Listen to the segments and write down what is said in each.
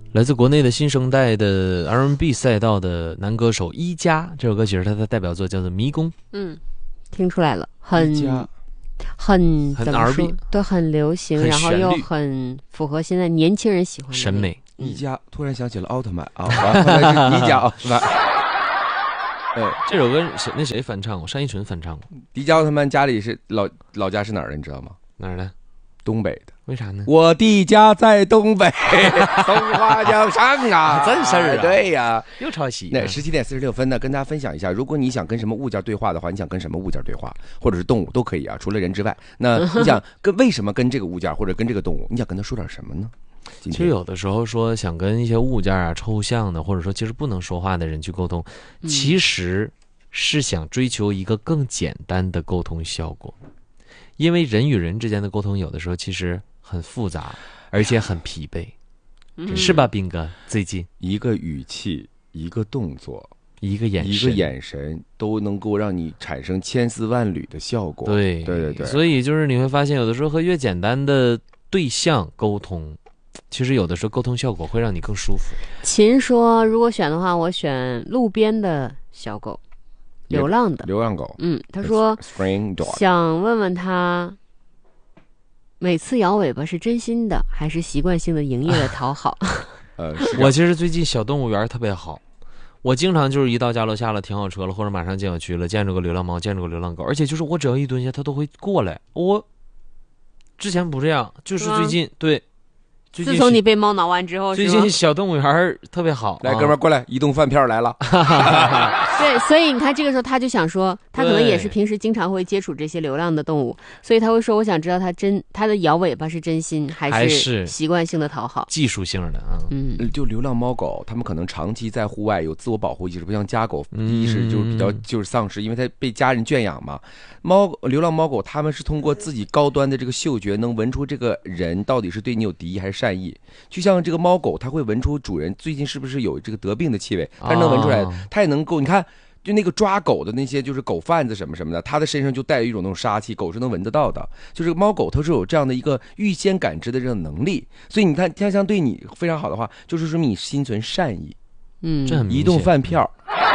来自国内的新生代的 R&B 赛道的男歌手一加，这首歌曲是他的代表作，叫做《迷宫》。 听出来了，很怎么说，都很流行，然后又很符合现在年轻人喜欢的审美。 一加突然想起了奥特曼啊，一加奥特曼。 这首歌那谁翻唱过？单依纯翻唱过。 迪迦奥特曼家里是老家是哪儿的？你知道吗？ 哪儿的？ 东北的。 为啥呢？ 我的家在东北，松花江上啊， 真事儿啊！ 对呀， 又抄袭。 那17:46呢，跟大家分享一下，如果你想跟什么物件对话的话，你想跟什么物件对话，或者是动物都可以啊，除了人之外。那你想为什么跟这个物件或者跟这个动物，你想跟他说点什么呢？ 其实有的时候说想跟一些物件啊、抽象的，或者说其实不能说话的人去沟通，其实是想追求一个更简单的沟通效果。因为人与人之间的沟通有的时候其实很复杂，而且很疲惫，是吧，斌哥？最近一个语气、一个动作、 一个眼神都能够让你产生千丝万缕的效果。 对，所以就是你会发现，有的时候和越简单的对象沟通，其实有的时候沟通效果会让你更舒服。 秦说，如果选的话，我选路边的小狗，流浪狗。他说想问问他，每次摇尾巴是真心的还是习惯性的营业的讨好？ 我其实最近小动物园特别好，我经常就是一到家楼下了，停好车了，或者马上进小区了，见着个流浪猫，见着个流浪狗，而且就是我只要一蹲下，它都会过来。我之前不这样，就是最近对。 自从你被猫挠完之后， 最近小动物园特别好。 来，哥们儿过来，移动饭票来了。 对，所以你看这个时候他就想说，他可能也是平时经常会接触这些流浪的动物，所以他会说，我想知道他的摇尾巴是真心还是习惯性的讨好， 技术性的啊。 就流浪猫狗，他们可能长期在户外有自我保护意识，不像家狗意识就是比较就是丧失，因为它被家人圈养嘛。流浪猫狗他们是通过自己高端的这个嗅觉，能闻出这个人到底是对你有敌意还是善意。就像这个猫狗，它会闻出主人最近是不是有这个得病的气味，它是能闻出来的。它也能够，你看，就那个抓狗的那些就是狗贩子什么什么的，它的身上就带有一种那种杀气，狗是能闻得到的。就是猫狗它是有这样的一个预先感知的这种能力，所以你看它相对你非常好的话，就是说明你心存善意。 这很明显。 移动饭票。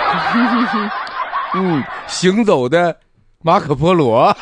行走的马可波罗。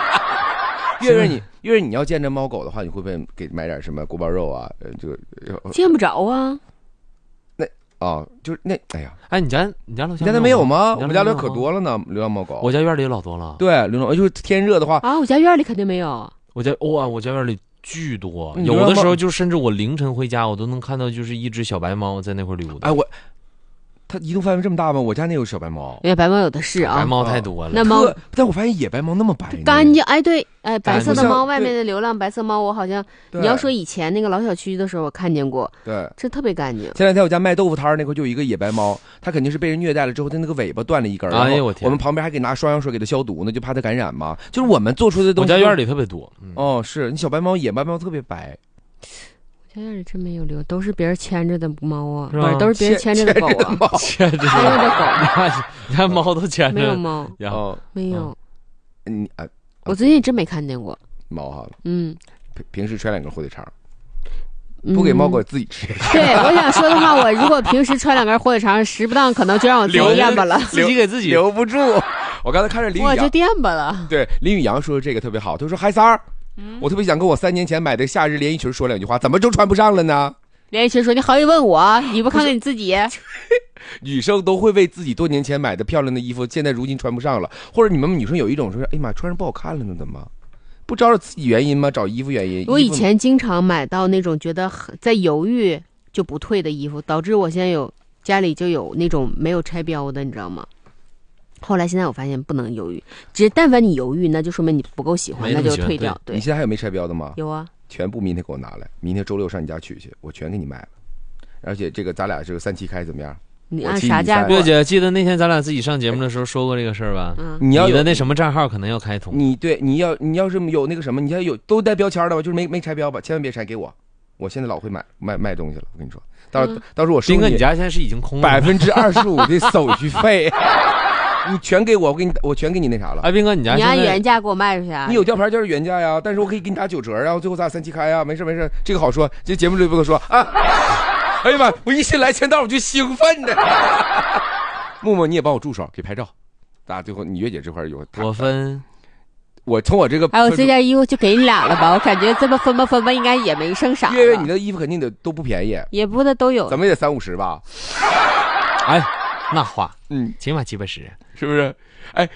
月月你要见着猫狗的话，你会不会给买点什么锅包肉啊？ 见不着啊。 就是那，哎呀， 你家楼下你家没有吗？我们家里可多了呢，流浪猫狗。 我家院里老多了。 对，流浪就是天热的话啊，我家院里肯定没有。 我家院里巨多，有的时候就甚至我凌晨回家，我都能看到就是一只小白猫在那块溜达。 它移动范围这么大吗？我家那有小白猫。 野白猫有的是啊， 白猫太多了。 那猫， 但我发现野白猫那么白， 干净。对，白色的猫，外面的流浪白色猫，我好像你要说以前那个老小区的时候，我看见过。 对， 这特别干净。 前两天我家卖豆腐摊那块就有一个野白猫，它肯定是被人虐待了之后，它那个尾巴断了一根。 哎呦我天！ 我们旁边还给拿双氧水给它消毒呢，就怕它感染嘛。就是我们做出的东西。 我家院里特别多。 是你小白猫、野白猫特别白。 家院里真没有留，都是别人牵着的猫啊， 不是都是别人牵着的狗啊， 牵着的狗。你看猫都牵着， 没有猫，没有。我最近真没看见过猫哈。平时揣两根火腿肠，不给猫狗自己吃。 对，我想说的话，我如果平时揣两根火腿肠，时不当可能就让我自己垫吧了， 自己给自己留不住。我刚才看着林宇阳， 我就垫吧了。 对，林宇阳说的这个特别好，他说：“嗨三儿。”我特别想跟我3年前买的夏日连衣裙说两句话，怎么就穿不上了呢？ 连衣裙说：“你好意问我，你不看看你自己？” 女生都会为自己多年前买的漂亮的衣服，现在如今穿不上了，或者你们女生有一种说：“哎呀妈，穿上不好看了呢，怎么？不找找自己原因吗？找衣服原因。” 我以前经常买到那种觉得在犹豫就不退的衣服，导致我现在家里就有那种没有拆标的，你知道吗？后来现在我发现不能犹豫，但凡你犹豫，那就说明你不够喜欢，那就退掉。对， 你现在还有没拆标的吗？ 有啊， 全部明天给我拿来，明天周六上你家取去，我全给你卖了。而且这个咱俩这个3期开怎么样？ 你按啥价？ 月姐，记得那天咱俩自己上节目的时候说过这个事儿吧？你的那什么账号可能要开通。 你要是有那个什么，你要有都带标签的吧，就是没拆标吧，千万别拆给我。我现在老会卖东西了，我跟你说，到时候我收你家现在是已经空了 25%的手续费。你全给我，我全给你那啥了。 斌哥，你按原价给我卖出去啊？ 你有吊牌就是原价呀，但是我可以给你打9折啊，最后咱俩3期开啊，没事，这个好说，这节目里不可说啊。 哎呀妈，我一进来签到我就兴奋的。木木，你也帮我助手给拍照。大家最后你月姐这块有我从我这个， 还有这件衣服就给你俩了吧？我感觉这么分吧，应该也没剩啥。 月月，你的衣服肯定都不便宜， 也不得都有， 怎么也得30-50吧？ 哎，那话，起码780， 是不是？哎。